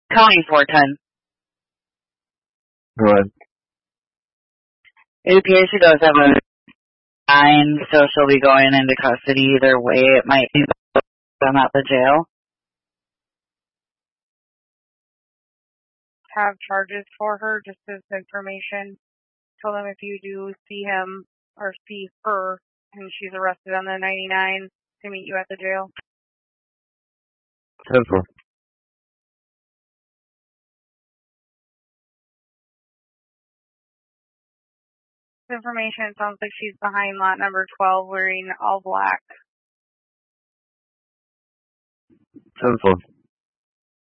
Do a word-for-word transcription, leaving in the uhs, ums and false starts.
County four ten. Go ahead. It appears she does have a nine, so she'll be going into custody either way. It might be them at the jail. Have charges for her, just as information. Tell them if you do see him or see her and she's arrested on the ninety-nine to meet you at the jail. ten four. Information sounds like she's behind lot number twelve wearing all black. ten four.